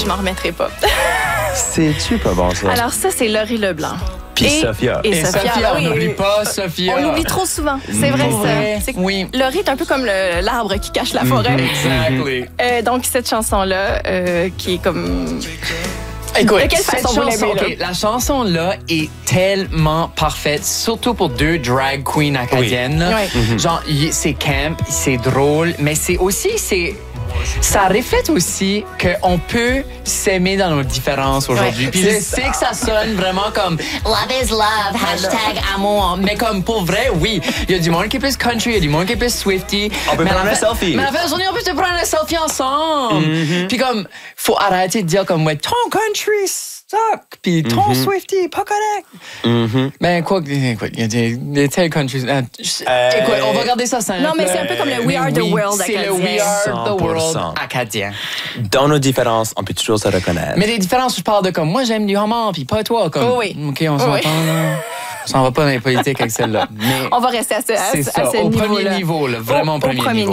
m'en remettrai pas. C'est-tu pas bon, ça? Alors ça, c'est Laurie Leblanc. Puis Sophia. Et Sophia, oui. on n'oublie pas Sophia. On l'oublie trop souvent. C'est vrai, Pour ça. vrai. C'est que Oui. Laurie est un peu comme l'arbre qui cache la forêt. Exactly. Donc, cette chanson-là, qui est comme... Écoute, De quelle cette façon vous chanson, l'aimez, OK, la chanson-là est tellement parfaite, surtout pour deux drag queens acadiennes. là. Oui. Genre, c'est camp, c'est drôle, mais c'est aussi, ça reflète aussi qu'on peut s'aimer dans nos différences aujourd'hui. Ouais. Puis je sais que ça sonne vraiment comme love is love, hashtag amour. Mais comme pour vrai, oui, il y a du monde qui est plus country, il y a du monde qui est plus Swifty. On peut Mais prendre à la un fin- selfie. Mais à la fin de la journée, on peut se prendre un selfie ensemble. Puis comme, faut arrêter de dire comme, ouais, ton country suck, puis ton Swifty, pas correct. Ben, quoi, écoute, il y a des tels countries. Écoute, on va regarder ça simple. Non, mais c'est un peu comme le We Are the World C'est le acadien. We Are the 100%. World acadien. Dans nos différences, on peut toujours se reconnaître. Mais des différences, je parle de comme, moi, j'aime du homard, puis pas toi. Comme, Oh oui. OK, on s'entend, Oui. là. On s'en va pas dans les politiques avec celle-là. Mais On va rester à ce c'est ça, niveau-là. au premier niveau, là, vraiment au premier niveau.